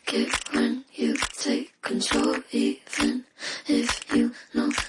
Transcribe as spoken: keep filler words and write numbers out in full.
like it when you take control, even if you know